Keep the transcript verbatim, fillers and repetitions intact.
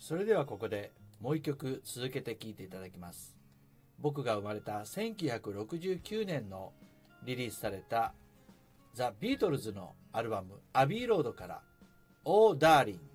それではここでもう一曲続けて聴いていただきます。僕が生まれたせんきゅうひゃくろくじゅうきゅうねんのリリースされたザ・ビートルズのアルバムアビーロードから Oh Darling